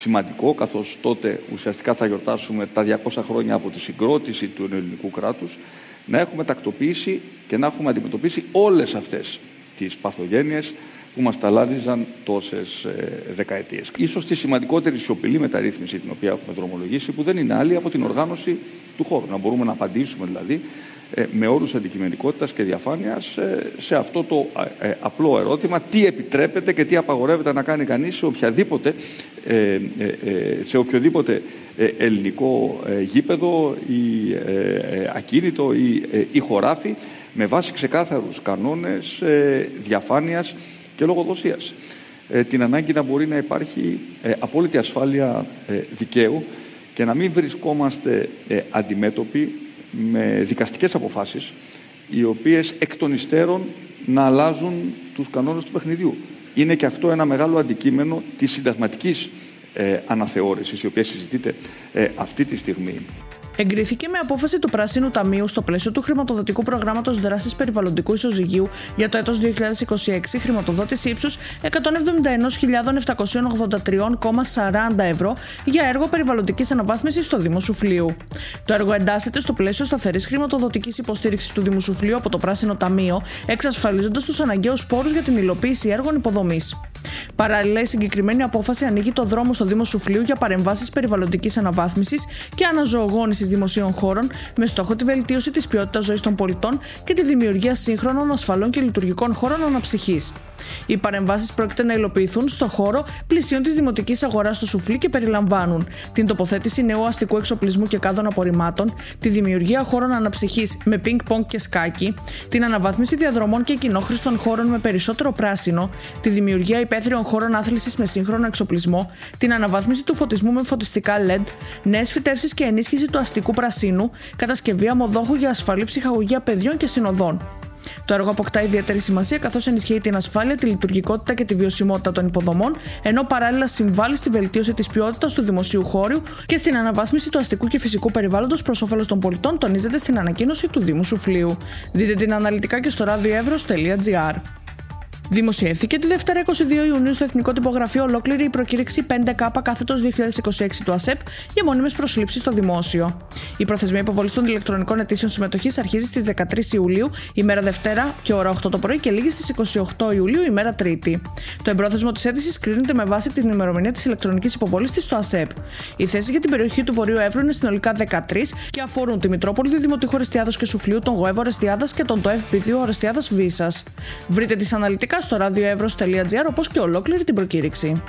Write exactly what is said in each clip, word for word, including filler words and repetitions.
Σημαντικό, καθώς τότε ουσιαστικά θα γιορτάσουμε τα διακόσια χρόνια από τη συγκρότηση του ελληνικού κράτους, να έχουμε τακτοποιήσει και να έχουμε αντιμετωπίσει όλες αυτές τις παθογένειες που μας ταλάνιζαν τόσες ε, δεκαετίες. Ίσως τη σημαντικότερη σιωπηλή μεταρρύθμιση την οποία έχουμε δρομολογήσει, που δεν είναι άλλη από την οργάνωση του χώρου. Να μπορούμε να απαντήσουμε δηλαδή ε, με όρους αντικειμενικότητας και διαφάνειας ε, σε αυτό το ε, απλό ερώτημα: τι επιτρέπεται και τι απαγορεύεται να κάνει κανείς σε οποιαδήποτε, ε, ε, ε, σε οποιοδήποτε ε, ελληνικό ε, γήπεδο ή ε, ακίνητο ή, ε, ή χωράφι, με βάση ξεκάθαρους κανόνες ε, διαφάνειας και λογοδοσίας. Ε, την ανάγκη να μπορεί να υπάρχει ε, απόλυτη ασφάλεια ε, δικαίου και να μην βρισκόμαστε ε, αντιμέτωποι με δικαστικές αποφάσεις, οι οποίες εκ των υστέρων να αλλάζουν τους κανόνες του παιχνιδιού. Είναι και αυτό ένα μεγάλο αντικείμενο της συνταγματικής ε, αναθεώρησης, η οποία συζητείται ε, αυτή τη στιγμή. Εγκρίθηκε με απόφαση του Πράσινου Ταμείου στο πλαίσιο του χρηματοδοτικού προγράμματος δράσης περιβαλλοντικού ισοζυγίου για το έτος δύο χιλιάδες είκοσι έξι, χρηματοδότηση ύψους εκατόν εβδομήντα ένα χιλιάδες επτακόσια ογδόντα τρία κόμμα σαράντα ευρώ για έργο περιβαλλοντικής αναβάθμισης στο Δήμο Σουφλίου. Το έργο εντάσσεται στο πλαίσιο σταθερής χρηματοδοτικής υποστήριξης του Δήμου Σουφλίου από το Πράσινο Ταμείο, εξασφαλίζοντας τους αναγκαίους πόρους για την υλοποίηση έργων υποδομής. Παράλληλα, η συγκεκριμένη απόφαση ανοίγει το δρόμο στο Δήμο Σουφλίου για παρεμβάσεις περιβαλλοντικής αναβάθμισης και αναζωογόνησης δημοσίων χώρων, με στόχο τη βελτίωση της ποιότητας ζωής των πολιτών και τη δημιουργία σύγχρονων, ασφαλών και λειτουργικών χώρων αναψυχής. Οι παρεμβάσεις πρόκειται να υλοποιηθούν στο χώρο πλησίων της δημοτικής αγοράς στο Σουφλί και περιλαμβάνουν την τοποθέτηση νέου αστικού εξοπλισμού και κάδων απορριμμάτων, τη δημιουργία χώρων αναψυχής με πινκ-πονγκ και σκάκι, την αναβάθμιση διαδρομών και κοινόχρηστων χώρων με περισσότερο πράσινο, τη δημιουργία υπαίθριων χώρων άθλησης με σύγχρονο εξοπλισμό, την αναβάθμιση του φωτισμού με φωτιστικά ελ ι ντι, νέες φυτεύσεις και ενίσχυση του αστικού πρασίνου, κατασκευή αμμοδόχου για ασφαλή ψυχαγωγία παιδιών και συνοδών. Το έργο αποκτά ιδιαίτερη σημασία καθώς ενισχύει την ασφάλεια, τη λειτουργικότητα και τη βιωσιμότητα των υποδομών, ενώ παράλληλα συμβάλλει στη βελτίωση της ποιότητας του δημοσίου χώρου και στην αναβάθμιση του αστικού και φυσικού περιβάλλοντος προς όφελος των πολιτών, τονίζεται στην ανακοίνωση του Δήμου Σουφλίου. Δείτε την αναλυτικά και στο ραδιοεύρος τελεία τζι άρ. Δημοσιεύθηκε τη Δευτέρα είκοσι δύο Ιουνίου στο Εθνικό Τυπογραφείο ολόκληρη η προκήρυξη πέντε Κ κάθετος δύο χιλιάδες είκοσι έξι του ΑΣΕΠ για μόνιμες προσλήψεις στο δημόσιο. Η προθεσμία υποβολής των ηλεκτρονικών αιτήσεων συμμετοχής αρχίζει στις δεκατρείς Ιουλίου, ημέρα Δευτέρα και ώρα οκτώ το πρωί, και λήγει στις είκοσι οκτώ Ιουλίου, ημέρα Τρίτη. Το εμπρόθεσμο της αίτησης κρίνεται με βάση την ημερομηνία της ηλεκτρονικής υποβολής της στο ΑΣΕΠ. Οι θέσεις για την περιοχή του Βορείου Εύρου είναι συνολικά δεκατρείς και αφορούν τη Μητρόπολη, τη Δημοτικό Ορεστιάδος και Σουφλίου, τον ΓΟΕΒ Ορεστιάδας και τον ΤΟΕΒ Π δύο Ορεστιάδας Βίσας. Βρείτε τις αναλυτικά στο ραδιοεύρος τελεία τζι άρ, όπως και ολόκληρη την προκήρυξη.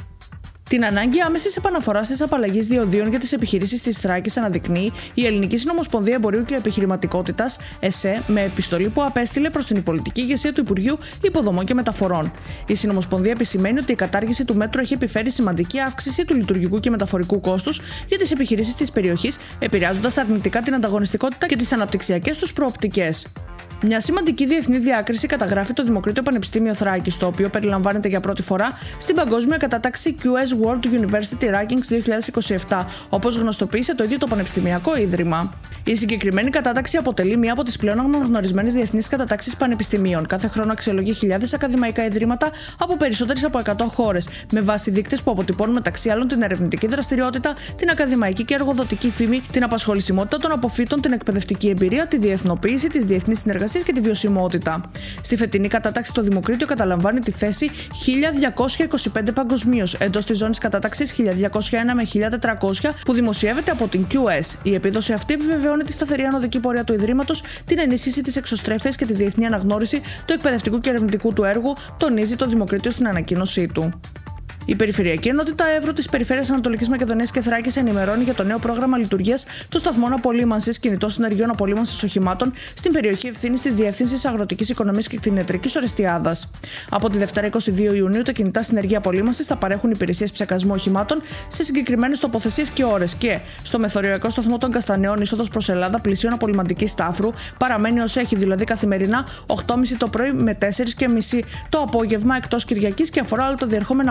Την ανάγκη άμεσης επαναφοράς της απαλλαγής διοδίων για τις επιχειρήσεις της Θράκης αναδεικνύει η Ελληνική Συνομοσπονδία Εμπορίου και Επιχειρηματικότητας, ΕΣΕ, με επιστολή που απέστειλε προς την πολιτική ηγεσία του Υπουργείου Υποδομών και Μεταφορών. Η Συνομοσπονδία επισημαίνει ότι η κατάργηση του μέτρου έχει επιφέρει σημαντική αύξηση του λειτουργικού και μεταφορικού κόστους για τις επιχειρήσεις της περιοχής, επηρεάζοντας αρνητικά την ανταγωνιστικότητα και τις αναπτυξιακές τους προοπτικές. Μια σημαντική διεθνή διάκριση καταγράφει το Δημοκρίτιο Πανεπιστήμιο Θράκης, το οποίο περιλαμβάνεται για πρώτη φορά στην παγκόσμια κατάταξη κιου ες World University Rankings δύο χιλιάδες είκοσι επτά, όπως γνωστοποίησε το ίδιο το Πανεπιστημιακό Ίδρυμα. Η συγκεκριμένη κατάταξη αποτελεί μία από τις πλέον αναγνωρισμένες διεθνείς κατατάξεις πανεπιστημίων. Κάθε χρόνο αξιολογεί χιλιάδες ακαδημαϊκά ιδρύματα από περισσότερες από εκατό χώρες, με βάση δείκτες που αποτυπώνουν μεταξύ άλλων την ερευνητική δραστηριότητα, την ακαδημαϊκή και εργοδοτική φήμη, την απασχολησιμότητα των αποφύτων, την εκπαιδευτική εμπειρία, τη διεθνοποίηση, τις διεθνείς συνεργασίες και τη βιωσιμότητα. Στη φετινή κατάταξη, το Δημοκρίτιο καταλαμβάνει τη θέση χίλια διακόσια είκοσι πέντε παγκοσμίως, εντός της ζώνης κατάταξης χίλια διακόσια ένα με χίλια τετρακόσια που δημοσιεύεται από την κιου ες. Η επίδοση αυτή επιβεβαιώνει τη σταθερή ανωδική πορεία του Ιδρύματος, την ενίσχυση της εξωστρέφειας και τη διεθνή αναγνώριση του εκπαιδευτικού και ερευνητικού του έργου, τονίζει το Δημοκρίτιο στην ανακοίνωσή του. Η Περιφερειακή Ενότητα Εύρου της Περιφέρειας Ανατολικής Μακεδονίας και Θράκης ενημερώνει για το νέο πρόγραμμα λειτουργίας των σταθμών απολύμανσης κινητών συνεργειών απολύμανσης οχημάτων στην περιοχή ευθύνης της Διεύθυνσης Αγροτικής Οικονομίας και Κτηνιατρικής Ορεστιάδας. Από τη Δευτέρα είκοσι δύο Ιουνίου, τα κινητά συνεργεία απολύμανσης θα παρέχουν υπηρεσίες ψεκασμού οχημάτων σε συγκεκριμένες τοποθεσίες και ώρες και στο μεθοριακό σταθμό των Κασταναίων, είσοδος προς Ελλάδα, πλησίων απολυμαντικής Στάφρου, παραμένει ως έχει, δηλαδή καθημερινά οκτώ και μισή το πρωί με τέσσερις και μισή το απόγευμα, εκτός Κυριακής, και αφορά όλα τα διερχόμενα οχήματα.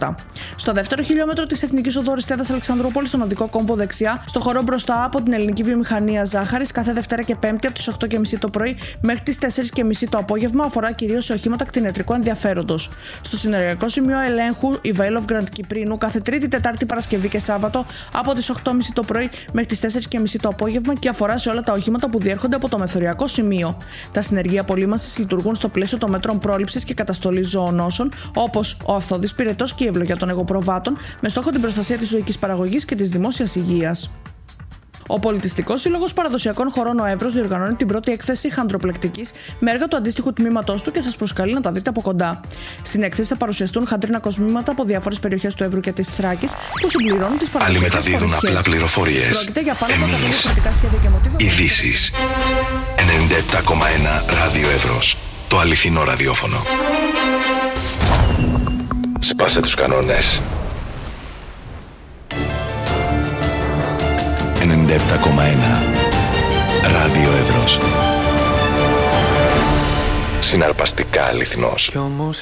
οχήματα. Στο δεύτερο χιλιόμετρο της Εθνικής Οδού Αριστείδας Αλεξανδρούπολης, στον οδικό κόμβο δεξιά, στο χώρο μπροστά από την Ελληνική Βιομηχανία Ζάχαρης, κάθε Δευτέρα και Πέμπτη από τις οκτώ και μισή το πρωί μέχρι τις τέσσερις και μισή το απόγευμα, αφορά κυρίως σε οχήματα κτηνιατρικού ενδιαφέροντος. Στο συνεργειακό σημείο ελέγχου η Vale of Grand Κυπρίνου, κάθε Τρίτη, Τετάρτη, Παρασκευή και Σάββατο από τις οκτώ και μισή το πρωί μέχρι τις τέσσερις και μισή το απόγευμα και αφορά σε όλα τα οχήματα που διέρχονται από το μεθοριακό σημείο. Τα συνεργεία απολύμανσης λειτουργούν στο πλαίσιο των μέτρων πρόληψης και καταστολής ζωονόσων, όπως ο αυθόδης πυρετός και η ευλογία των εγωπροβάτων, με στόχο την προστασία της ζωικής παραγωγής και της δημόσιας υγείας. Ο Πολιτιστικός Σύλλογος Παραδοσιακών Χωρών ο Εύρος διοργανώνει την πρώτη έκθεση χαντροπλεκτικής με έργα του αντίστοιχου τμήματός του και σας προσκαλεί να τα δείτε από κοντά. Στην έκθεση θα παρουσιαστούν χαντρίνα κοσμήματα από διάφορες περιοχές του Εύρου και της Θράκης που συμπληρώνουν τις παραδοσιακές φορεσιές. Άλλοι μεταδίδουν απλά πληροφορίες. Πρόκειται για πάνω από εκατό διαφορετικά σχέδια και μοτίβα. Ειδήσεις. ενενήντα επτά κόμμα ένα Ράδιο Εύρος. Το αληθινό ραδιόφωνο. Σπάσε τους κανόνες. ενενήντα επτά κόμμα ένα Ράδιο Εύρος. Συναρπαστικά αληθινός. Κι όμως